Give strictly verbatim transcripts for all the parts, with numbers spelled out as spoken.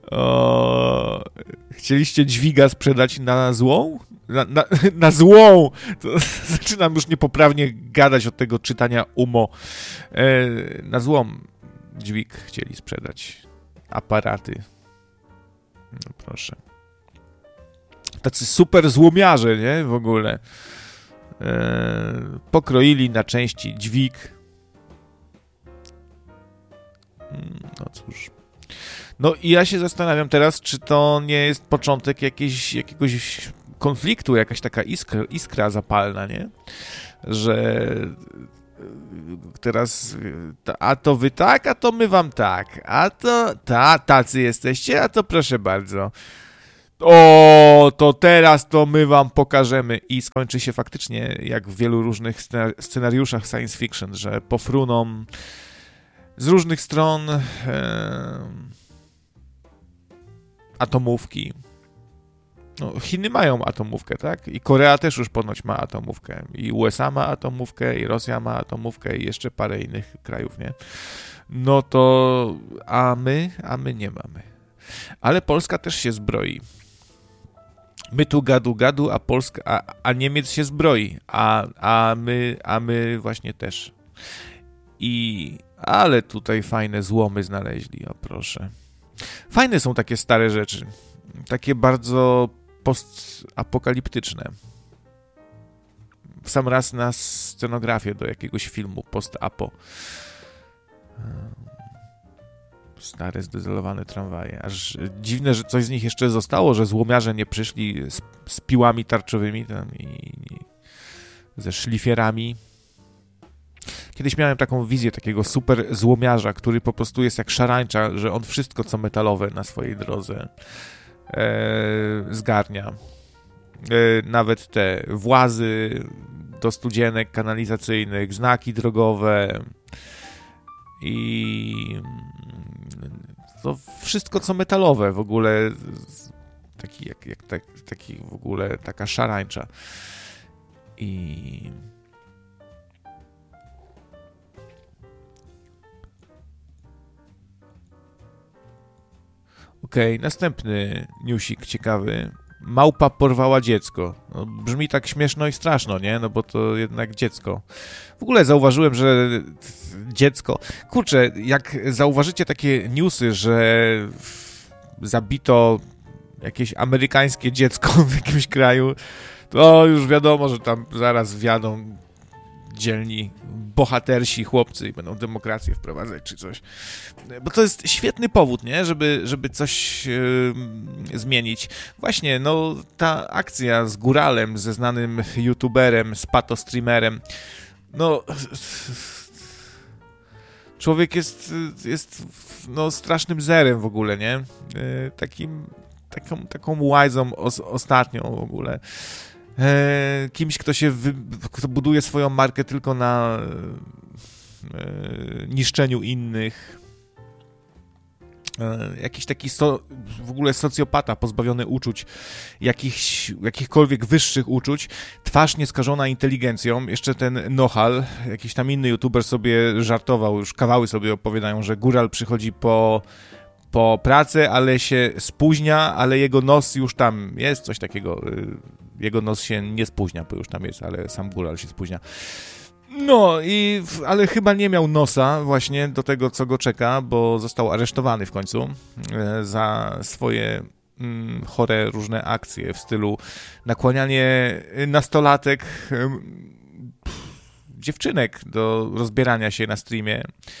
O, chcieliście dźwiga sprzedać na złą? Na, na, na złą! To zaczynam już niepoprawnie gadać od tego czytania umo. E, na złą dźwig chcieli sprzedać. Aparaty. No proszę. Tacy super złomiarze, nie? W ogóle. E, pokroili na części dźwig. No cóż. No i ja się zastanawiam teraz, czy to nie jest początek jakiejś, jakiegoś konfliktu, jakaś taka iskra, iskra zapalna, nie? Że teraz a to wy tak, a to my wam tak, a to ta, tacy jesteście, a to proszę bardzo. O, to teraz to my wam pokażemy i skończy się faktycznie jak w wielu różnych scenariuszach science fiction, że pofruną z różnych stron e, atomówki. No, Chiny mają atomówkę, tak? I Korea też już ponoć ma atomówkę. I U S A ma atomówkę, i Rosja ma atomówkę, i jeszcze parę innych krajów, nie? No to... A my? A my nie mamy. Ale Polska też się zbroi. My tu gadu gadu, a Polska... A, a Niemiec się zbroi. A, a, my, a my właśnie też. I... Ale tutaj fajne złomy znaleźli, o proszę. Fajne są takie stare rzeczy. Takie bardzo postapokaliptyczne. W sam raz na scenografię do jakiegoś filmu post-apo. Stare, zdezelowane tramwaje. Aż dziwne, że coś z nich jeszcze zostało, że złomiarze nie przyszli z, z piłami tarczowymi tam i, i ze szlifierami. Kiedyś miałem taką wizję takiego super złomiarza, który po prostu jest jak szarańcza, że on wszystko, co metalowe na swojej drodze e, zgarnia. E, nawet te włazy do studzienek kanalizacyjnych, znaki drogowe i to wszystko, co metalowe w ogóle, taki, jak, jak, tak, taki w ogóle taka szarańcza. I... Okej, okay, następny newsik ciekawy. Małpa porwała dziecko. No, brzmi tak śmieszno i straszno, nie? No bo to jednak dziecko. W ogóle zauważyłem, że dziecko... Kurczę, jak zauważycie takie newsy, że zabito jakieś amerykańskie dziecko w jakimś kraju, to już wiadomo, że tam zaraz wjadą dzielni bohatersi chłopcy i będą demokrację wprowadzać czy coś. Bo to jest świetny powód, nie? Żeby, żeby coś yy, zmienić. Właśnie, no ta akcja z Góralem, ze znanym youtuberem, z patostreamerem, no człowiek jest, jest no, strasznym zerem w ogóle, nie? Yy, takim, taką, taką łajzą os, ostatnią w ogóle. E, kimś, kto się wy, kto buduje swoją markę tylko na e, niszczeniu innych. E, jakiś taki so, w ogóle socjopata pozbawiony uczuć, jakichś, jakichkolwiek wyższych uczuć, twarz nieskażona inteligencją. Jeszcze ten Nohal, jakiś tam inny youtuber sobie żartował, już kawały sobie opowiadają, że Góral przychodzi po po pracy, ale się spóźnia, ale jego nos już tam jest, coś takiego. Jego nos się nie spóźnia, bo już tam jest, ale sam Góral się spóźnia. No i, ale chyba nie miał nosa właśnie do tego, co go czeka, bo został aresztowany w końcu za swoje mm, chore różne akcje w stylu nakłanianie nastolatek, dziewczynek do rozbierania się na streamie,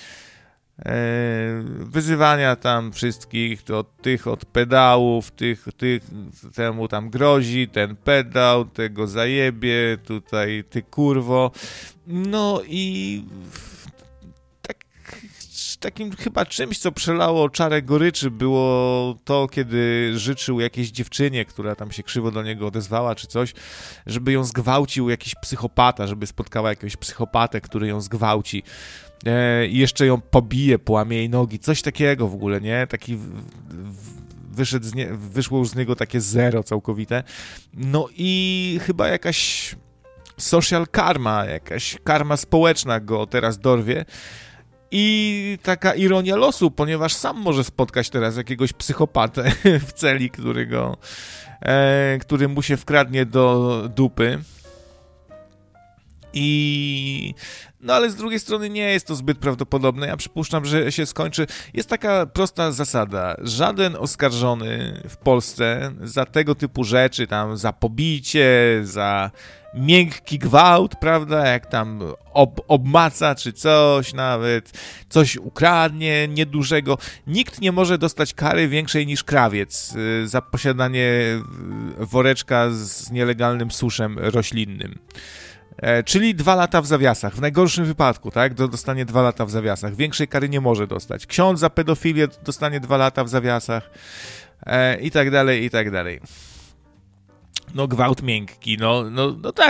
wyzywania tam wszystkich, od tych od pedałów, tych, tych temu tam grozi, ten pedał, tego zajebie, tutaj ty kurwo. No i tak, takim chyba czymś, co przelało czarę goryczy, było to, kiedy życzył jakiejś dziewczynie, która tam się krzywo do niego odezwała czy coś, żeby ją zgwałcił jakiś psychopata, żeby spotkała jakiegoś psychopatę, który ją zgwałci. I jeszcze ją pobije, połamie jej nogi, coś takiego w ogóle, nie? Taki w, w, wyszedł z nie, wyszło już z niego takie zero całkowite. No i chyba jakaś social karma, jakaś karma społeczna go teraz dorwie I taka ironia losu, ponieważ sam może spotkać teraz jakiegoś psychopatę w celi, którego, e, który mu się wkradnie do dupy. I no ale z drugiej strony nie jest to zbyt prawdopodobne. Ja przypuszczam, że się skończy. Jest taka prosta zasada. Żaden oskarżony w Polsce za tego typu rzeczy, tam za pobicie, za miękki gwałt, prawda, jak tam ob, obmaca czy coś nawet, coś ukradnie niedużego. Nikt nie może dostać kary większej niż krawiec y, za posiadanie woreczka z nielegalnym suszem roślinnym. E, czyli dwa lata w zawiasach, w najgorszym wypadku, tak? Dostanie dwa lata w zawiasach. Większej kary nie może dostać. Ksiądz za pedofilię dostanie dwa lata w zawiasach e, i tak dalej, i tak dalej. No gwałt miękki, no, no, no tak.